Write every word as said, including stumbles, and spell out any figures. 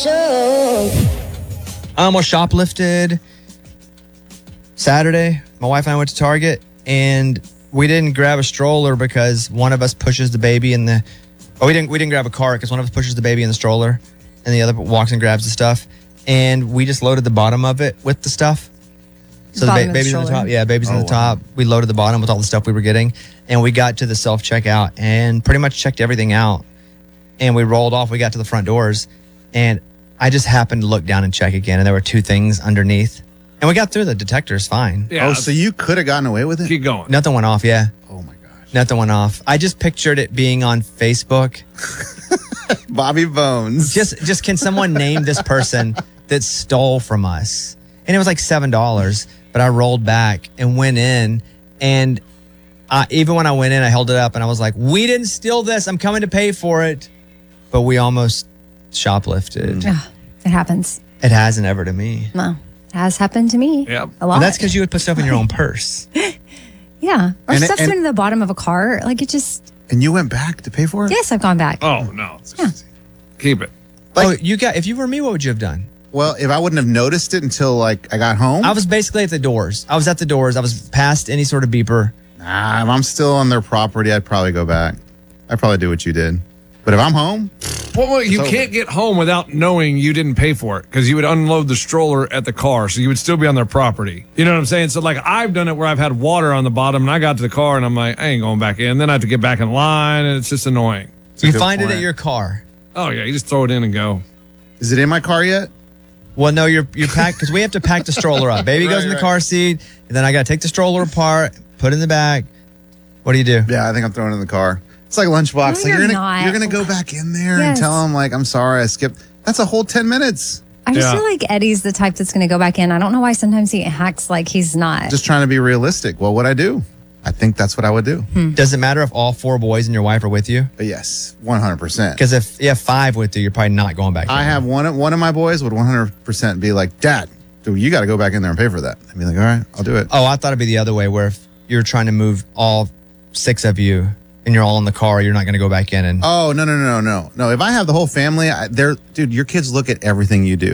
I almost shoplifted Saturday. My wife and I went to Target, and we didn't grab a stroller because one of us pushes the baby in the. Oh, we didn't. We didn't grab a cart because one of us pushes the baby in the stroller, and the other walks and grabs the stuff. And we just loaded the bottom of it with the stuff. So the, Bottom ba- of the baby's on the stroller. top. Yeah, baby's Oh, on the wow. top. We loaded the bottom with all the stuff we were getting, and we got to the self checkout and pretty much checked everything out. And we rolled off. We got to the front doors, and I just happened to look down and check again, and there were two things underneath. And we got through the detectors fine. Yeah, Oh, so you could have gotten away with it? keep going. Nothing went off, yeah. Oh my gosh. Nothing went off. I just pictured it being on Facebook. Bobby Bones. Just just can someone name this person that stole from us? And it was like seven dollars, but I rolled back and went in, and I, even when I went in, I held it up and I was like, we didn't steal this. I'm coming to pay for it. But we almost shoplifted. Ugh, it happens. It hasn't ever to me. No, it has happened to me. Yep. A lot. And that's because you would put stuff in your own purse. yeah. Or And it- stuff's and- in the bottom of a car. Like it just, And you went back to pay for it? yes, I've gone back. Oh, no. Keep it. Like- oh, you got. If you were me, what would you have done? Well, if I wouldn't have noticed it until like I got home. I was basically at the doors. I was at the doors. I was past any sort of beeper. Nah, if I'm still on their property, I'd probably go back. I'd probably do what you did. But if I'm home, Well, well you over. can't get home without knowing you didn't pay for it because you would unload the stroller at the car, so you would still be on their property. You know what I'm saying? So, like, I've done it where I've had water on the bottom, and I got to the car, and I'm like, I ain't going back in. Then I have to get back in line, and it's just annoying. a You good find it point. at your car. Oh, yeah, you just throw it in and go. is it in my car yet? Well, no, you're you're packed because we have to pack the stroller up. Baby goes Right, in the right. car seat, and then I got to take the stroller apart, put it in the back. What do you do? Yeah, I think I'm throwing it in the car. It's like lunchbox. No, like you're gonna not. you're gonna go back in there and Yes. tell them like I'm sorry I skipped. That's a whole ten minutes. I just Yeah. feel like Eddie's the type that's going to go back in. I don't know why sometimes he acts like he's not. Just trying to be realistic. What would I do? I think that's what I would do. Does it matter if all four boys and your wife are with you? But yes, one hundred percent. Because if you have five with you, you're probably not going back. I in. have one. One of my boys would one hundred percent be like, Dad, dude, you got to go back in there and pay for that. I'd be like, all right, I'll do it. Oh, I thought it'd be the other way, where if you're trying to move all six of you and you're all in the car, you're not going to go back in and. Oh no no no no no no! If I have the whole family, I, they're dude. Your kids look at everything you do.